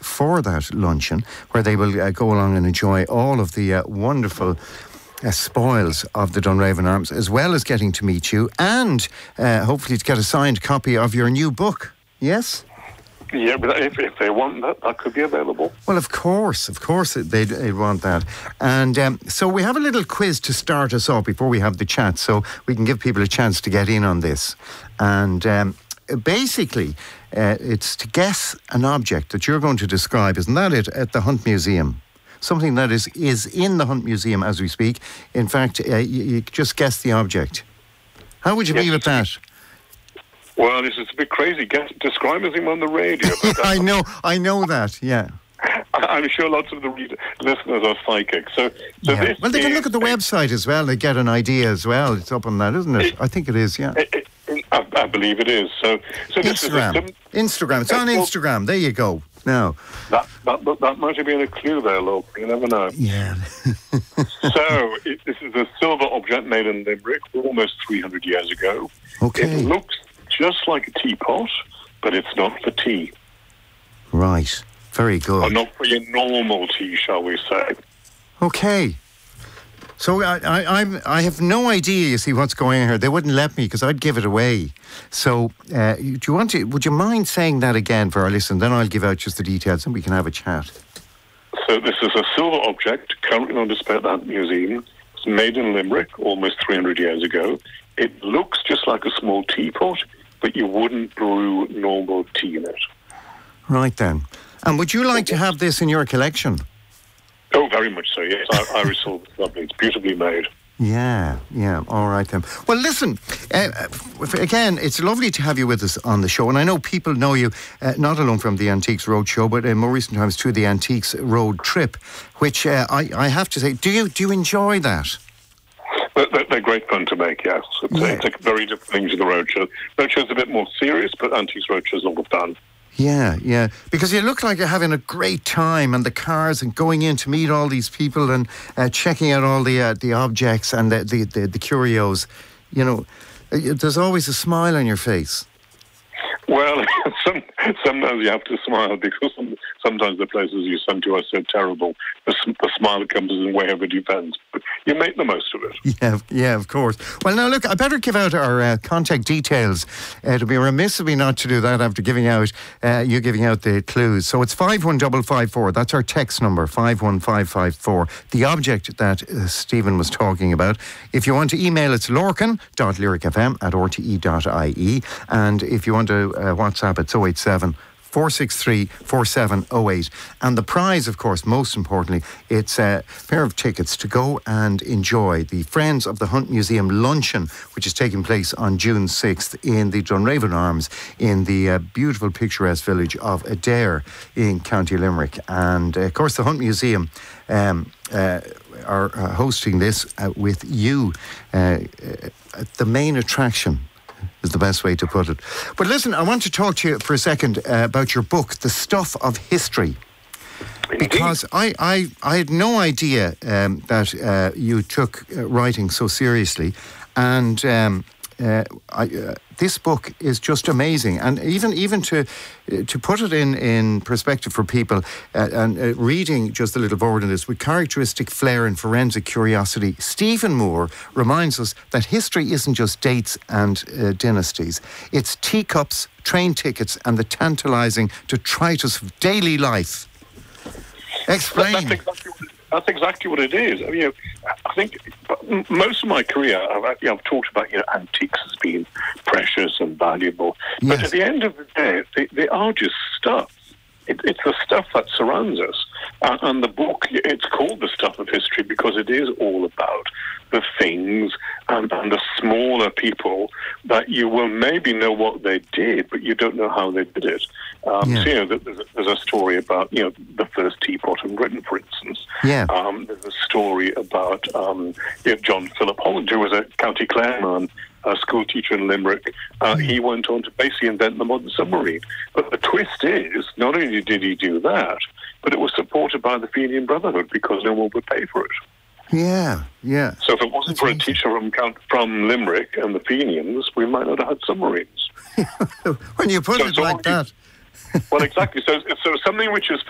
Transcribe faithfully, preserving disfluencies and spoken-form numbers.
for that luncheon, where they will uh, go along and enjoy all of the uh, wonderful uh, spoils of the Dunraven Arms, as well as getting to meet you and uh, hopefully to get a signed copy of your new book. Yes? Yeah, but if, if they want that, that could be available. Well, of course, of course they'd, they'd want that. And um, so we have a little quiz to start us off before we have the chat, so we can give people a chance to get in on this. And um, basically, uh, it's to guess an object that you're going to describe, isn't that it, at the Hunt Museum? Something that is, is in the Hunt Museum as we speak. In fact, uh, you, you just guess the object. How would you yes, be with that? Well, this is a bit crazy. Guess, describing him on the radio. I know, I know that, yeah. I'm sure lots of the read- listeners are psychic. So, so yeah. this Well, they can is, look at the website as well. They get an idea as well. It's up on that, isn't it? it I think it is, yeah. It, it, I, I believe it is. So, so this Instagram. Is a, Instagram. It's on Instagram. There you go. Now. That, that, that might have been a clue there, Lo. You never know. Yeah. So, it, this is a silver object made in Limerick almost three hundred years ago. Okay. It looks just like a teapot, but it's not for tea. Right. Very good. Or not for your normal tea, shall we say. Okay. So I, I, I'm, I have no idea, you see, what's going on here. They wouldn't let me because I'd give it away. So uh, do you want to, would you mind saying that again for our listeners? Then I'll give out just the details and we can have a chat. So this is a silver object currently on display at that museum. It's made in Limerick almost three hundred years ago. It looks just like a small teapot, but you wouldn't brew normal tea in it. Right then. And would you like to have this in your collection? Oh, very much so, yes. Irish silver is lovely. It's beautifully made. Yeah, yeah. All right then. Well, listen, uh, again, it's lovely to have you with us on the show. And I know people know you uh, not alone from the Antiques Road show, but in more recent times through the Antiques Road trip, which uh, I, I have to say, do you do you enjoy that? They're, they're great fun to make, yes. It's, yeah. it's a very different thing to the roadshow. Roadshow's a bit more serious, but Antiques Roadshow's all the fun. Yeah, yeah. Because you look like you're having a great time, and the cars, and going in to meet all these people, and uh, checking out all the uh, the objects and the, the, the, the curios. You know, there's always a smile on your face. Well, some, sometimes you have to smile because some, sometimes the places you send to are so terrible. The, the smile comes in wherever it depends. But you make the most of it. Yeah, yeah, of course. Well, now, look, I better give out our uh, contact details. Uh, it'd be remiss of me not to do that after giving out, uh, you giving out the clues. So it's five one five five four. That's our text number, five one five five four. The object that uh, Stephen was talking about. If you want to email, it's lorcan dot lyric f m at r t e dot i e. And if you want to uh, WhatsApp, it's oh eight seven, four six three, four seven oh eight. And the prize, of course, most importantly, it's a pair of tickets to go and enjoy the Friends of the Hunt Museum luncheon, which is taking place on June sixth in the Dunraven Arms in the uh, beautiful picturesque village of Adare in County Limerick. And, uh, of course, the Hunt Museum um, uh, are uh, hosting this uh, with you. Uh, uh, the main attraction is the best way to put it. But listen, I want to talk to you for a second uh, about your book, The Stuff of History. Because I, I, I had no idea um, that uh, you took uh, writing so seriously. And um, uh, I, uh, this book is just amazing. And even even to uh, to put it in, in perspective for people, uh, and uh, reading just a little forward in this, with characteristic flair and forensic curiosity, Stephen Moore reminds us that history isn't just dates and uh, dynasties. It's teacups, train tickets, and the tantalising detritus of daily life. Explain. That's exactly, that's exactly what it is. I mean, I think most of my career, I've, you know, I've talked about, you know, antiques as being precious and valuable. Yes. But at the end of the day, they, they are just stuff. It, it's the stuff that surrounds us. Uh, and the book, it's called The Stuff of History because it is all about the things and, and the smaller people that you will maybe know what they did, but you don't know how they did it. Um, yeah. So, you know, there's a, there's a story about, you know, the first teapot in Britain, for instance. Yeah. Um, there's a story about um, you know, John Philip Holland, who was a County Clare man, a school teacher in Limerick. Uh, mm. He went on to basically invent the modern submarine. But the twist is, not only did he do that, but it was supported by the Fenian Brotherhood because no one would pay for it. Yeah, yeah. So if it wasn't That's for amazing. a teacher from from Limerick and the Fenians, we might not have had submarines. When you put so it like that. Well, exactly. So, so something which is